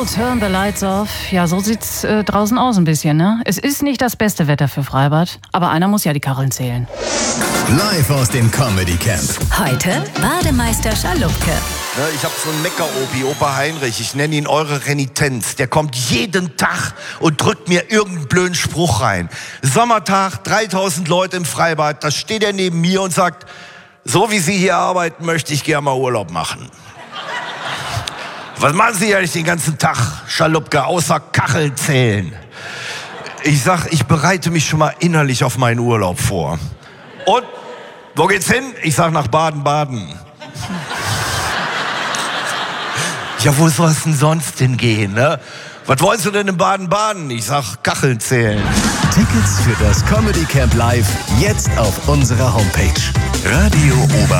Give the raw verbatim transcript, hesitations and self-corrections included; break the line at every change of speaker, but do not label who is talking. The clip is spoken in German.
So, turn the lights off. Ja, so sieht's äh, draußen aus ein bisschen, ne? Es ist nicht das beste Wetter für Freibad, aber einer muss ja die Kacheln zählen.
Live aus dem Comedy Camp.
Heute Bademeister Schalupke.
Ich habe so einen Mecker-Opi, Opa Heinrich, ich nenne ihn eure Renitenz. Der kommt jeden Tag und drückt mir irgendeinen blöden Spruch rein. Sommertag, dreitausend Leute im Freibad, da steht er neben mir und sagt, so wie Sie hier arbeiten, möchte ich gerne mal Urlaub machen. Was machen Sie eigentlich den ganzen Tag, Schalupke, außer Kacheln zählen? Ich sag, ich bereite mich schon mal innerlich auf meinen Urlaub vor. Und, wo geht's hin? Ich sag, nach Baden-Baden. Ja, wo soll es denn sonst hingehen, ne? Was wollen Sie denn in Baden-Baden? Ich sag, Kacheln zählen.
Tickets für das Comedy Camp Live jetzt auf unserer Homepage. Radio Ober